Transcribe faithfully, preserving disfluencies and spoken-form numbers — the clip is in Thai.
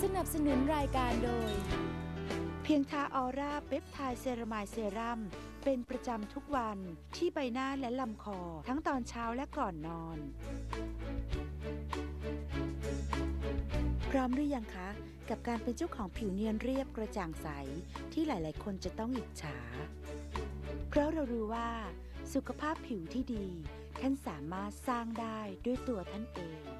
สนับสนุนรายการโดยเพียงทาออร่าเปปไทด์เซรามายเซรั่มเป็นประจำทุกวันที่ใบหน้าและลำคอทั้งตอนเช้าและก่อนนอนพร้อมหรือยังคะกับการเป็นเจ้าของผิวเนียนเรียบกระจ่างใสที่หลายๆคนจะต้องอิจฉาเพราะเรารู้ว่าสุขภาพผิวที่ดีท่านสามารถสร้างได้ด้วยตัวท่านเอง